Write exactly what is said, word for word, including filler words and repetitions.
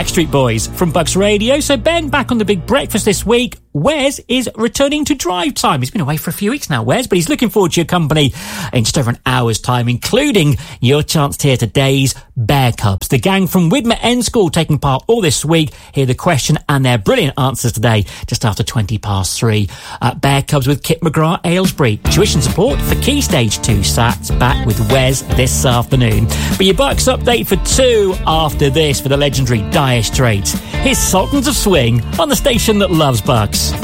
Backstreet Boys from Bucks Radio. So Ben, back on the Big Breakfast this week. Wes is returning to drive time. He's been away for a few weeks now, Wes, but he's looking forward to your company in just over an hour's time, including your chance to hear today's Bear Cubs. The gang from Widmer End School taking part all this week. Hear the question and their brilliant answers today, just after twenty past three. Uh, Bear Cubs with Kit McGrath, Aylesbury. Tuition support for Key Stage two Sats back with Wes this afternoon. But your Bucks update for two after this for the legendary Dire Straits. Here's Sultans of Swing on the station that loves Bucks.